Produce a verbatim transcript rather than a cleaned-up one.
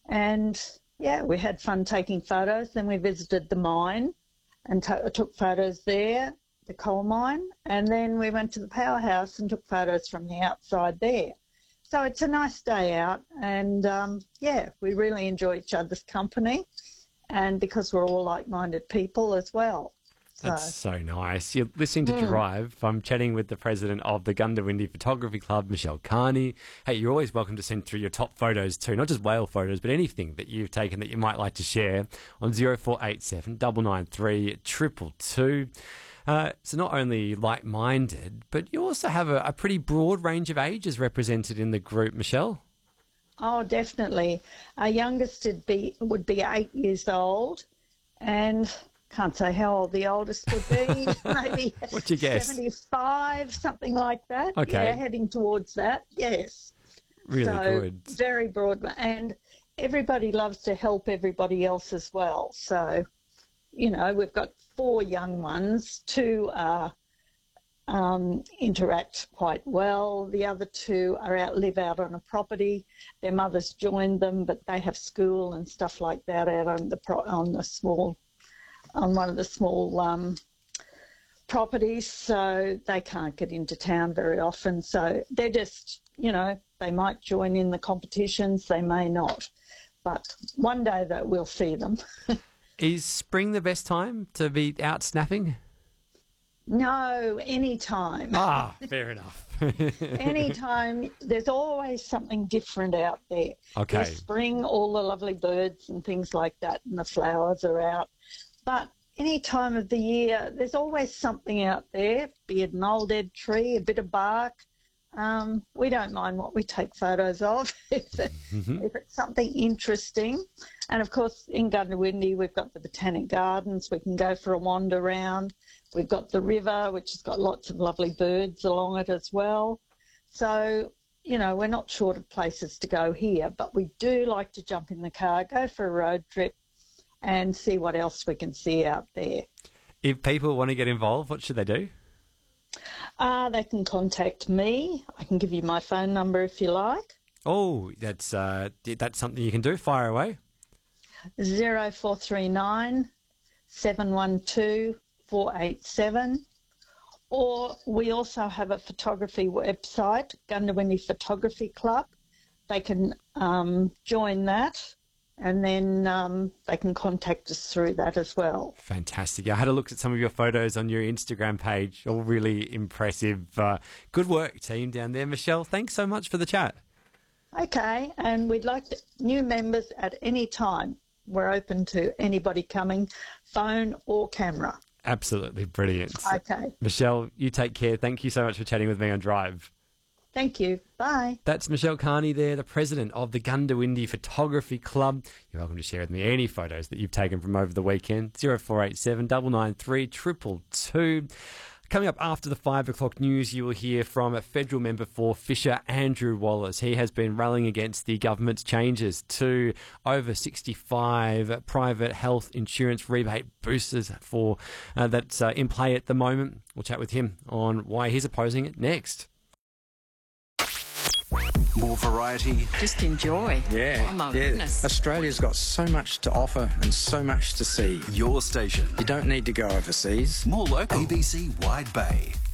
And, yeah, we had fun taking photos. Then we visited the mine and t- took photos there, the coal mine, and then we went to the powerhouse and took photos from the outside there. So it's a nice day out, and, um, yeah, we really enjoy each other's company, and because we're all like-minded people as well. So. That's so nice. You're listening to Mm. Drive. I'm chatting with the president of the Goondiwindi Photography Club, Michelle Carney. Hey, you're always welcome to send through your top photos too, not just whale photos, but anything that you've taken that you might like to share on zero four eight seven, nine nine three, two two two. Uh, so not only like-minded, but you also have a, a pretty broad range of ages represented in the group, Michelle. Oh, definitely. Our youngest would be, would be eight years old, and can't say how old the oldest would be. Maybe What'd you guess? seventy-five, something like that. Okay. Yeah, heading towards that, yes. Really so good. Very broad. And everybody loves to help everybody else as well. So, you know, we've got four young ones. Two are um, interact quite well. The other two are out, live out on a property. Their mothers joined them, but they have school and stuff like that out on the pro- on the small, on one of the small um, properties. So they can't get into town very often. So they're just, you know, they might join in the competitions, they may not. But one day that we'll see them. Is spring the best time to be out snapping? No, anytime. Ah, fair enough. Anytime. There's always something different out there. Okay. There's spring, all the lovely birds and things like that, and the flowers are out. But any time of the year, there's always something out there, be it an old dead tree, a bit of bark. Um, we don't mind what we take photos of if, it, Mm-hmm. if it's something interesting. And, of course, in Goondiwindi, we've got the Botanic Gardens. We can go for a wander round. We've got the river, which has got lots of lovely birds along it as well. So, you know, we're not short of places to go here, but we do like to jump in the car, go for a road trip and see what else we can see out there. If people want to get involved, what should they do? Uh, they can contact me. I can give you my phone number if you like. Oh, that's uh, that's something you can do. Fire away. zero four three nine, seven one two, four eight seven. Or we also have a photography website, Goondiwindi Photography Club. They can um, join that, and then um, they can contact us through that as well. Fantastic. I had a look at some of your photos on your Instagram page. All really impressive. Uh, good work, team, down there. Michelle, thanks so much for the chat. Okay, and we'd like to, new members at any time. We're open to anybody coming, phone or camera. Absolutely brilliant. Okay. Michelle, you take care. Thank you so much for chatting with me on Drive. Thank you. Bye. That's Michelle Carney there, the president of the Goondiwindi Photography Club. You're welcome to share with me any photos that you've taken from over the weekend. zero four eight seven, nine nine three, two two two. Coming up after the five o'clock news, you will hear from a federal member for Fisher, Andrew Wallace. He has been rallying against the government's changes to over sixty-five private health insurance rebate boosters for uh, that's uh, in play at the moment. We'll chat with him on why he's opposing it next. More variety. Just enjoy. Yeah. Oh, my yeah. goodness. Australia's got so much to offer and so much to see. Your station. You don't need to go overseas. More local. A B C Wide Bay.